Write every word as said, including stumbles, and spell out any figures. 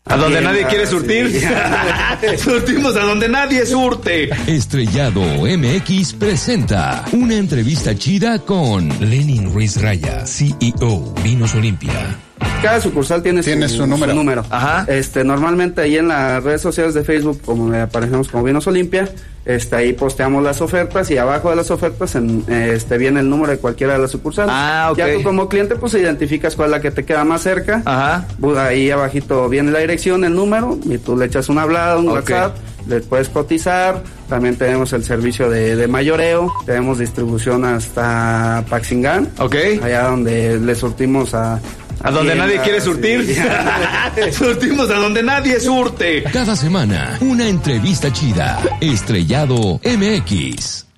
A donde nadie quiere surtir. Surtimos a donde nadie surte. Estrellado M X presenta una entrevista chida con Lenin Ruiz Raya, C E O, Vinos Olimpia. Cada sucursal tiene, tiene su, su, número. su número. Ajá. Este, normalmente ahí en las redes sociales de Facebook, como aparecemos como Vinos Olimpia, este, ahí posteamos las ofertas y abajo de las ofertas en, este, viene el número de cualquiera de las sucursales. Ah, okay. Ya tú como cliente pues identificas cuál es la que te queda más cerca. Ajá. Ahí abajito viene la dirección, el número, y tú le echas una hablada, un okay. WhatsApp, le puedes cotizar. También tenemos el servicio de, de mayoreo, tenemos distribución hasta Paxingán, okay. allá donde le surtimos a A donde nadie la... quiere surtir. Sí. Surtimos a donde nadie surte. Cada semana, una entrevista chida. Estrellado M X.